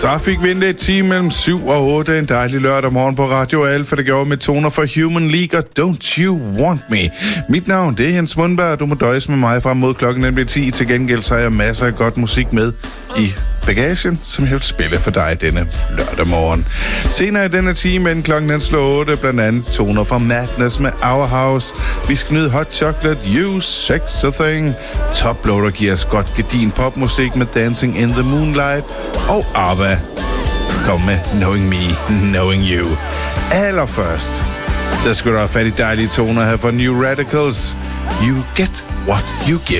Så fik vi en lidt time mellem 7 og 8 en dejlig lørdag morgen på Radio Alfa, der gjorde med toner for Human League og Don't You Want Me. Mit navn, det er Jens Mundberg, du må døjes med mig frem mod klokken nemlig 10. Til gengæld så har jeg masser af godt musik med i bagagen, som jeg vil spille for dig denne lørdag morgen. Senere i denne time, inden klokken slår 8, blandt andet toner fra Madness med Our House. Vi skal nyde Hot Chocolate, You, Sex a Thing. Toploader giver os godt gedin popmusik med Dancing in the Moonlight. Og ABBA kom med Knowing Me, Knowing You. Allerførst, så skal du have fat i dejlige toner her fra New Radicals. You get what you give.